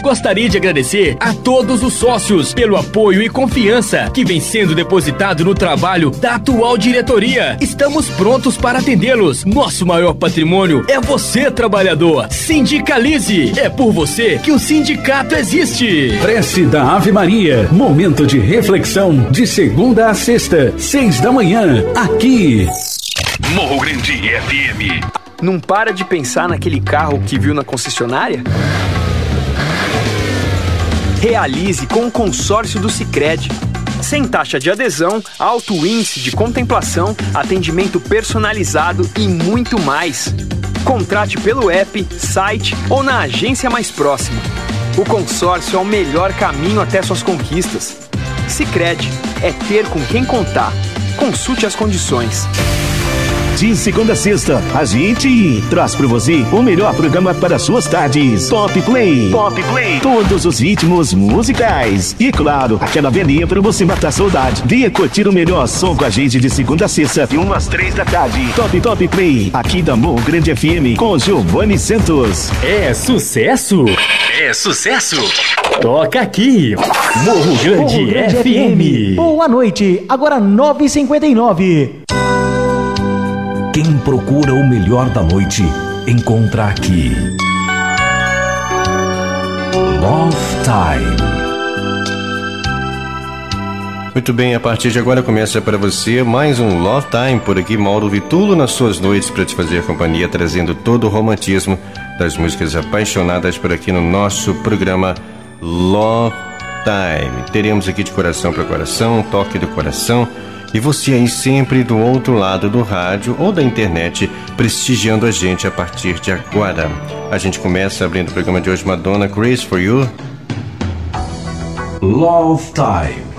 Gostaria de agradecer a todos os sócios pelo apoio e confiança que vem sendo depositado no trabalho da atual diretoria. Estamos prontos para atendê-los. Nosso maior patrimônio é você, trabalhador. Sindicalize. É por você que o sindicato existe. Prece da Ave Maria. Momento de reflexão de segunda a sexta, 6 da manhã, aqui. Morro Grande FM. Não para de pensar naquele carro que viu na concessionária? Realize com o consórcio do Sicredi. Sem taxa de adesão, alto índice de contemplação, atendimento personalizado e muito mais. Contrate pelo app, site ou na agência mais próxima. O consórcio é o melhor caminho até suas conquistas. Sicredi, é ter com quem contar. Consulte as condições. De segunda a sexta, a gente traz para você o melhor programa para suas tardes. Pop Play. Pop Play. Todos os ritmos musicais. E claro, aquela velhinha para você matar a saudade. Venha curtir o melhor som com a gente de segunda a sexta, de 1 às 3 da tarde. Top Play, aqui da Morro Grande FM, com Giovanni Santos. É sucesso? É sucesso? Toca aqui. Morro Grande FM. Boa noite, agora 9h59. Quem procura o melhor da noite, encontra aqui. Love Time. Muito bem, a partir de agora começa para você mais um Love Time. Por aqui, Mauro Vitulo nas suas noites para te fazer companhia, trazendo todo o romantismo das músicas apaixonadas por aqui no nosso programa Love Time. Teremos aqui de coração para coração, um toque do coração. E você aí sempre do outro lado do rádio ou da internet, prestigiando a gente a partir de agora. A gente começa abrindo o programa de hoje, Madonna, Grace for You. Love Time.